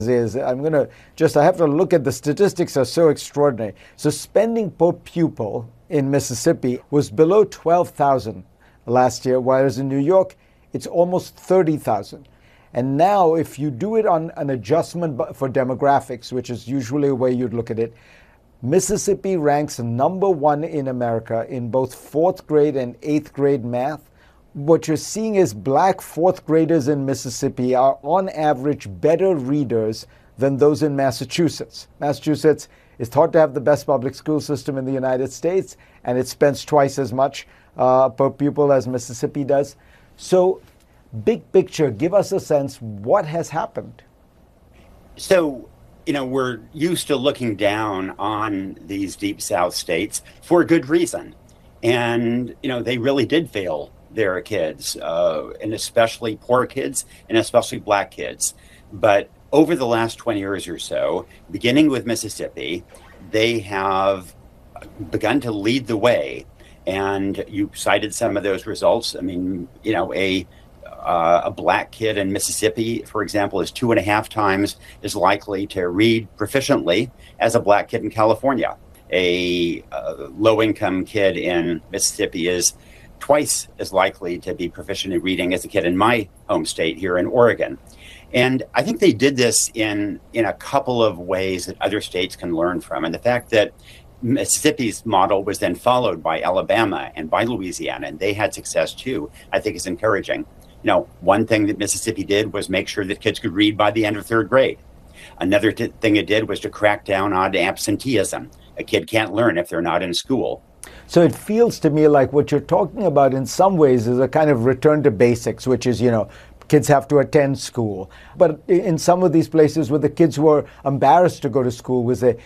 is I have to look at the statistics are so extraordinary. So spending per pupil in Mississippi was below 12,000 last year, whereas in New York, it's almost 30,000. And now if you do it on an adjustment for demographics, which is usually a way you'd look at it, Mississippi ranks number one in America in both fourth grade and eighth grade math. What you're seeing is black fourth graders in Mississippi are on average better readers than those in Massachusetts. Massachusetts is thought to have the best public school system in the United States, and it spends twice as much per pupil as Mississippi does. So, big picture, give us a sense what has happened. So, we're used to looking down on these deep South states for good reason. And, they really did fail their kids, and especially poor kids, and especially black kids. But over the last 20 years or so, beginning with Mississippi, they have begun to lead the way. And you cited some of those results. I mean, a black kid in Mississippi, for example, is 2.5 times as likely to read proficiently as a black kid in California. A low-income kid in Mississippi is twice as likely to be proficient in reading as a kid in my home state here in Oregon. And I think they did this in a couple of ways that other states can learn from. And the fact that Mississippi's model was then followed by Alabama and by Louisiana, and they had success too, I think is encouraging. One thing that Mississippi did was make sure that kids could read by the end of third grade. Another thing it did was to crack down on absenteeism. A kid can't learn if they're not in school. So it feels to me like what you're talking about in some ways is a kind of return to basics, which is, kids have to attend school. But in some of these places where the kids were embarrassed to go to school,